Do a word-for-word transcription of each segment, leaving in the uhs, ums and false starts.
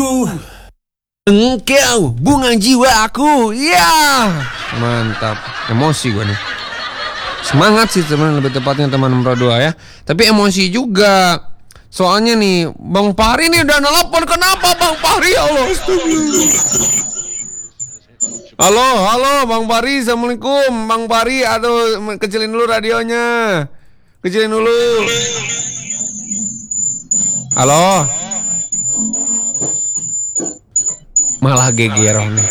Aku, engkau, bunga jiwa aku. Ya, mantap. Emosi gue nih. Semangat sih teman, lebih tepatnya teman nomor dua ya. Tapi emosi juga. Soalnya nih, Bang Fahri nih udah nelpon. Kenapa Bang Fahri? Ya Allah. Halo, halo Bang Fahri. Assalamualaikum Bang Fahri. Aduh, kecilin dulu radionya. Kecilin dulu. Halo. Malah gegeroh nih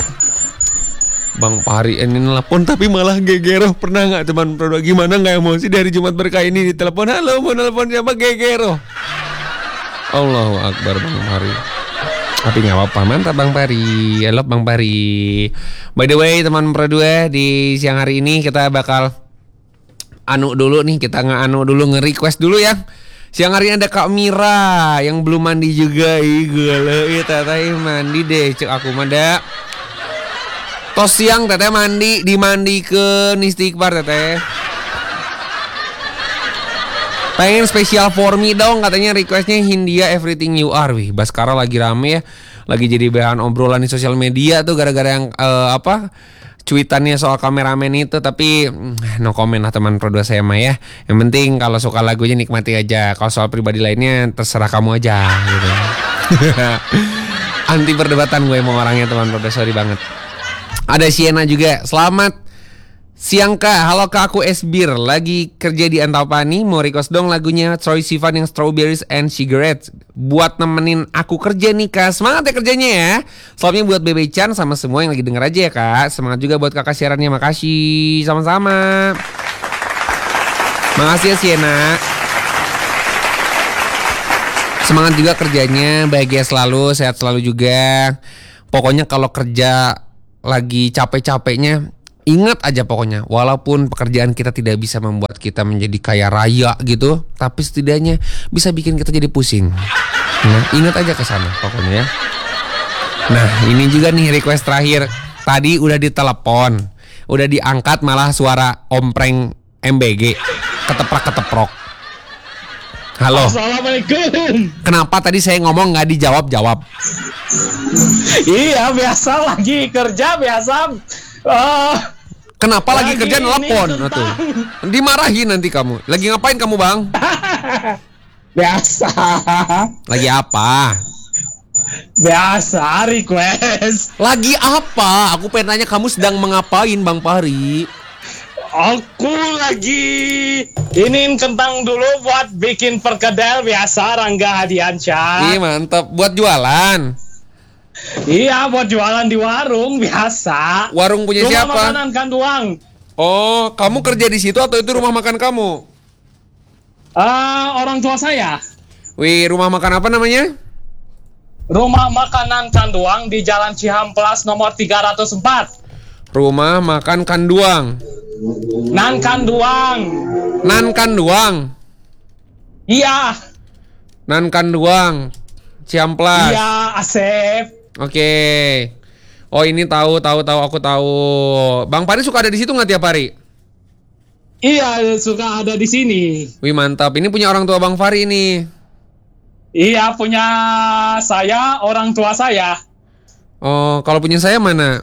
Bang Fahri ini nelpon tapi malah gegeroh. Pernah gak teman produk gimana gak emosi dari Jumat Berkah ini ditelepon? Halo, mau nelpon siapa? Gegeroh. Allahu Akbar Bang Fahri. Tapi gak apa-apa, mantap Bang Fahri. I love Bang Fahri. By the way teman produk, di siang hari ini kita bakal anu dulu nih. Kita nge-anu dulu, nge-request dulu ya. Siang hari ini ada Kak Mira yang belum mandi juga. Ih gila, teteh mandi deh. Cek aku manda. Tos siang teteh mandi, dimandi ke istighfar teteh. Pengen spesial for me dong katanya, requestnya Hindia Everything You Are. Wih, Baskara lagi rame ya. Lagi jadi bahan obrolan di sosial media tuh gara-gara yang uh, apa cuitannya soal kameramen itu. Tapi no comment lah teman produk saya mah ya. Yang penting kalau suka lagunya nikmati aja. Kalau soal pribadi lainnya terserah kamu aja gitu. Anti perdebatan gue mau orangnya teman produk, sorry banget. Ada Siena juga. Selamat siang Kak. Halo Kak, aku Esbir. Lagi kerja di Antapani. Mau request dong lagunya Troye Sivan yang Strawberries and Cigarettes. Buat nemenin aku kerja nih Kak. Semangat ya kerjanya ya. Salamnya buat Bebe Chan sama semua yang lagi denger aja ya Kak. Semangat juga buat kakak siarannya. Makasih. Sama-sama. Makasih ya Siena. Semangat juga kerjanya. Bahagia selalu. Sehat selalu juga. Pokoknya kalau kerja lagi capek-capeknya, ingat aja pokoknya, walaupun pekerjaan kita tidak bisa membuat kita menjadi kaya raya gitu, tapi setidaknya bisa bikin kita jadi pusing. Nah, ingat aja ke sana pokoknya ya. Nah, ini juga nih request terakhir. Tadi udah ditelepon, udah diangkat malah suara ompreng M B G, keteprak-keteprok. Halo. Assalamualaikum. Kenapa tadi saya ngomong nggak dijawab-jawab? Iya, biasa lagi kerja biasa. Uh, Kenapa lagi, lagi kerja nelpon? Tentang... Dimarahin nanti kamu. Lagi ngapain kamu Bang? Biasa. Lagi apa? Biasa request. Lagi apa? Aku pengen tanya kamu sedang mengapain Bang Fahri? Aku lagi iniin kentang dulu buat bikin perkedel biasa Rangga Hadiansyah. Iya mantap, buat jualan. Iya, buat jualan di warung biasa. Warung punya rumah siapa? Rumah makanan Kanduang. Oh, kamu kerja di situ atau itu rumah makan kamu? Ah, uh, orang tua saya. Wih, rumah makan apa namanya? Rumah makanan Kanduang di Jalan Cihamplas nomor tiga ratus empat. Rumah makan Kanduang. Nan Kanduang. Nan Kanduang. Iya. Nan Kanduang. Ciamplas. Iya, Asep. Oke. Okay. Oh, ini tahu tahu tahu aku tahu. Bang Fahri suka ada di situ nggak tiap hari? Iya, suka ada di sini. Wih, mantap. Ini punya orang tua Bang Fahri ini. Iya, punya saya, orang tua saya. Oh, kalau punya saya mana?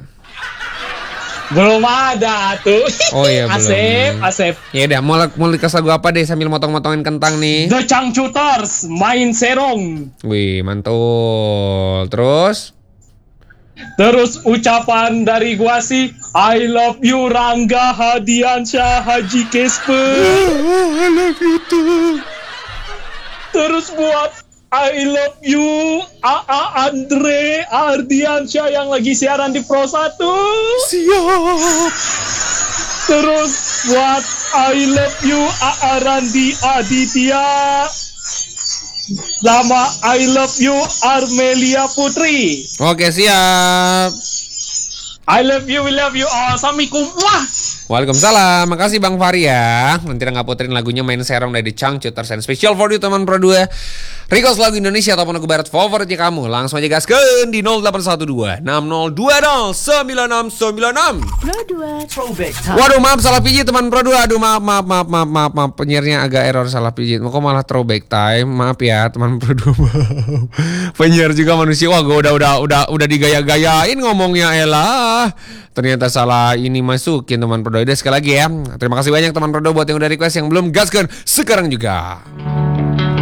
Belum ada tuh. Oh iya, Asep, belum. Asep. Ya udah, mau mau dikasih lagu apa deh sambil motong-motongin kentang nih? The Changcuters, main serong. Wih, mantul. Terus? Terus ucapan dari gua sih, I love you Rangga Hadiansyah Haji Kesper. I love you too. Terus buat I love you A A Andre Ardiansyah yang lagi siaran di Pro satu. Siap. Terus buat I love you A A Randi Aditya. Sama I love you Armelia Putri. Oke, siap. I love you, we love you all. Assalamualaikum. Wah. Waalaikumsalam. Makasih Bang Fahri ya. Nanti nggak puterin lagunya main serong dari Changcuters and special for you teman Pro dua. Request lagu Indonesia ataupun lagu barat favoritnya kamu, langsung aja gaskeun di nol delapan satu dua enam nol dua nol sembilan enam sembilan enam. Pro dua Throwback Time. Waduh, maaf salah pijit teman Pro dua. Aduh, maaf maaf maaf maaf maaf, maaf. Penyiarnya agak error, salah pijit. Kok malah throwback time? Maaf ya teman Pro dua. Maaf. Penyiar juga manusia. Wah, gue udah udah udah udah digaya-gayain ngomongnya, elah. Ternyata salah ini masukin teman Pro dua. Sekali lagi ya. Terima kasih banyak teman Pro dua buat yang udah request, yang belum gaskeun sekarang juga.